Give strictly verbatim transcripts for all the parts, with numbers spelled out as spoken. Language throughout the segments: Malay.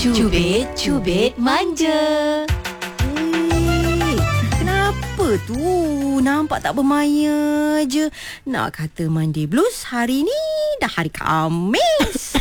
Cubit, cubit manja. Eh, kenapa tu? Nampak tak bermaya je. Nak kata Monday Blues, hari ni dah hari Khamis.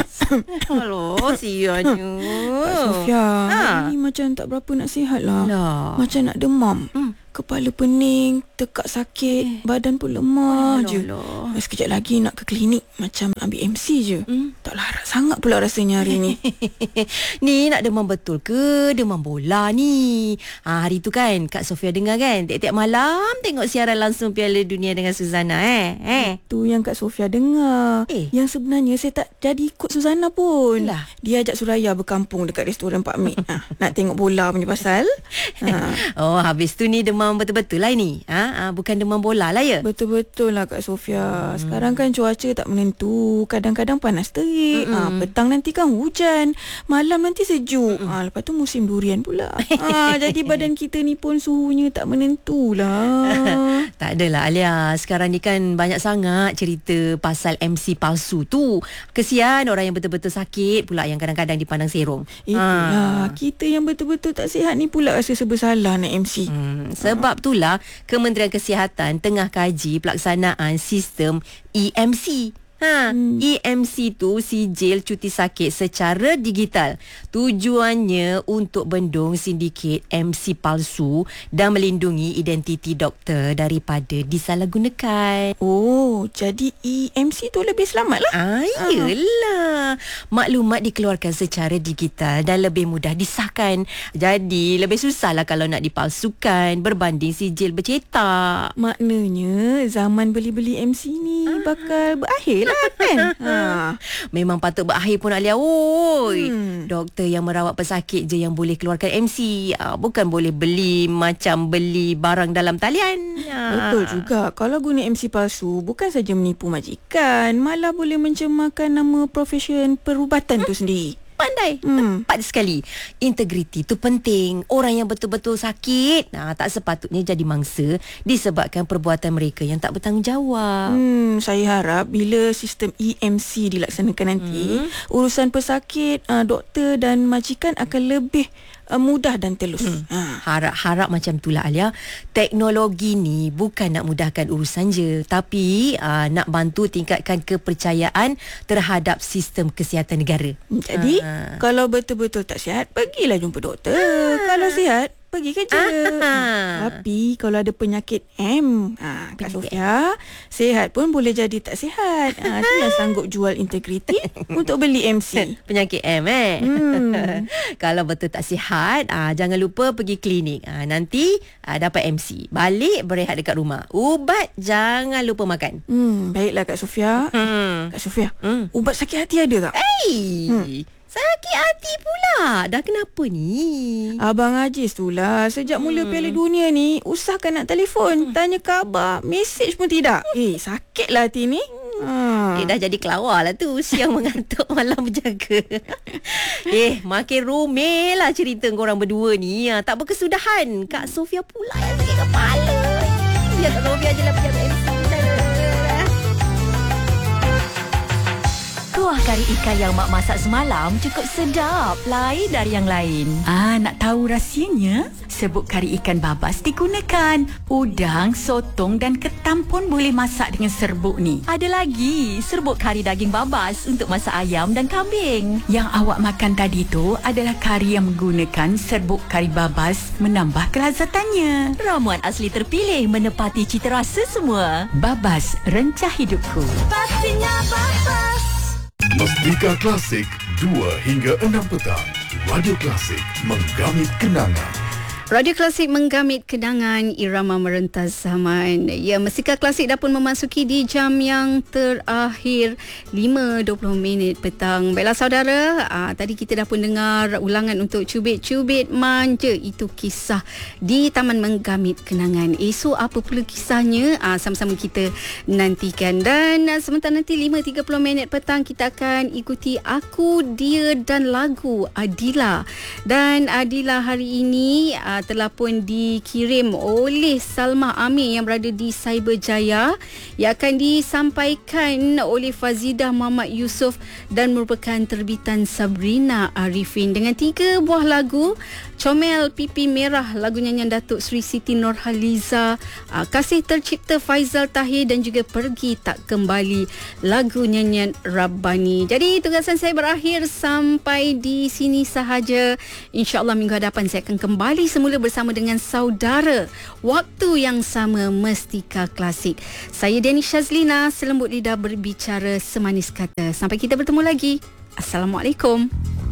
Aduh, sianya. Kak Sofia, Ha? hari ni macam tak berapa nak sihat lah. Lah. Macam nak demam. Hmm. Kepala pening, tekak sakit, eh. badan pun lemah Alah, je. alah. Sekejap lagi nak ke klinik, macam ambil M C je. Hmm. Tak larat sangat pula rasanya hari ni. Ni nak demam betul ke demam bola ni? Ha, hari tu kan Kak Sofia dengar kan, tiap-tiap malam tengok siaran langsung Piala Dunia dengan Suzana eh. Eh. Tu yang Kak Sofia dengar. Eh. Yang sebenarnya saya tak jadi ikut Suzana pun. Lah. Dia ajak Suraya berkampung dekat restoran Pak Mek. ha, nak tengok bola punya pasal. Ha. Oh, habis tu ni demam betul-betul lah ni. Ha, ha, bukan demam bola lah ya. Betul-betul lah Kak Sofia. Sekarang kan cuaca tak menentu. Kadang-kadang panas terik. Ha, petang nanti kan hujan. Malam nanti sejuk. Ha, lepas tu musim durian pula. Ha, jadi badan kita ni pun suhunya tak menentu lah. Tak adalah Alia. Sekarang ni kan banyak sangat cerita pasal M C palsu tu. Kesian orang yang betul-betul sakit pula yang kadang-kadang dipandang serong. Itulah. Kita yang betul-betul tak sihat ni pula rasa bersalah nak M C. Hmm, sebab itulah Kementerian Kesihatan tengah kaji pelaksanaan sistem E M C. Ha, hmm. E M C tu sijil cuti sakit secara digital. Tujuannya untuk bendung sindiket M C palsu dan melindungi identiti doktor daripada disalahgunakan. Oh, jadi E M C tu lebih selamat lah. Ah, yelah. Maklumat dikeluarkan secara digital dan lebih mudah disahkan. Jadi, lebih susahlah kalau nak dipalsukan berbanding sijil bercetak. Maknanya zaman beli-beli M C ni ah. bakal berakhir lah kan. ha. Memang patut berakhir pun Alia. Oi. Hmm. Doktor yang merawat pesakit je yang boleh keluarkan M C. Ah, bukan boleh beli macam beli barang dalam talian. Ah. Betul juga. Kalau guna M C palsu, bukan saja menipu majikan, malah boleh mencemarkan nama profesion perubatan hmm. tu sendiri. Pandai. Hmm. Tepat sekali. Integriti tu penting. Orang yang betul-betul sakit nah, tak sepatutnya jadi mangsa disebabkan perbuatan mereka yang tak bertanggungjawab. Hmm, saya harap bila sistem E M C dilaksanakan nanti, hmm. urusan pesakit, uh, doktor dan majikan akan lebih uh, mudah dan telus. Hmm. Ha. Harap-harap macam itulah Alia. Teknologi ni bukan nak mudahkan urusan je, tapi uh, nak bantu tingkatkan kepercayaan terhadap sistem kesihatan negara. Jadi, ha. kalau betul-betul tak sihat, pergilah jumpa doktor. Ha. Kalau sihat, pergi kerja. Ah. Tapi kalau ada penyakit M, ha, Kak Sofia, sihat pun boleh jadi tak sihat. Ha, tu yang sanggup jual integriti untuk beli M C. Penyakit M eh. Hmm. Kalau betul tak sihat, ah, jangan lupa pergi klinik. Ah, nanti ah, dapat M C. Balik berehat dekat rumah. Ubat jangan lupa makan. Hmm, baiklah Kak Sofia. Hmm. Kak Sofia, Hmm. ubat sakit hati ada tak? Hey. Hmm. Sakit hati pula. Dah kenapa ni? Abang Aziz tu lah. Sejak hmm. mula Piala Dunia ni, usahakan nak telefon, hmm. tanya khabar, mesej pun tidak. Eh, sakitlah hati ni. Ha. Eh, dah jadi kelawar lah tu. Siang mengantuk, malam berjaga. Eh, makin rumit lah cerita korang berdua ni. Ha, tak berkesudahan. Kak Sofia pula yang sakit kepala. Ya, Kak Sofia je lah pejabat M C. Kuah kari ikan yang mak masak semalam cukup sedap, lain dari yang lain. Ah, nak tahu rahsianya? Serbuk kari ikan babas digunakan. Udang, sotong dan ketam pun boleh masak dengan serbuk ni. Ada lagi, serbuk kari daging babas untuk masak ayam dan kambing. Yang awak makan tadi tu adalah kari yang menggunakan serbuk kari babas menambah kelazatannya. Ramuan asli terpilih menepati cita rasa semua. Babas, rencah hidupku. Pastinya babas. Mustika Klasik dua hingga enam petang. Radio Klasik menggamit kenangan. Radio Klasik menggamit kenangan irama merentas zaman. Ya, Mustika Klasik dah pun memasuki di jam yang terakhir lima dua puluh minit petang. Baiklah saudara, aa, tadi kita dah pun dengar ulangan untuk Cubit-Cubit Manja. Itu kisah di Taman Menggamit Kenangan. Esok apa pula kisahnya? Aa, sama-sama kita nantikan. Dan aa, sementara nanti lima tiga puluh minit petang kita akan ikuti Aku, Dia dan Lagu Adila. Dan Adila hari ini aa, uh, telah pun dikirim oleh Salma Amir yang berada di Cyberjaya, yang akan disampaikan oleh Fazidah Muhammad Yusof dan merupakan terbitan Sabrina Arifin dengan tiga buah lagu. Comel Pipi Merah, lagu nyanyian Datuk Sri Siti Nurhaliza, uh, Kasih Tercipta Faizal Tahir dan juga Pergi Tak Kembali, lagu nyanyian Rabbani. Jadi tugasan saya berakhir sampai di sini sahaja. InsyaAllah minggu hadapan saya akan kembali semula bersama dengan saudara. Waktu yang sama, Mestika Klasik. Saya Deni Shazlina, selembut lidah berbicara semanis kata. Sampai kita bertemu lagi. Assalamualaikum.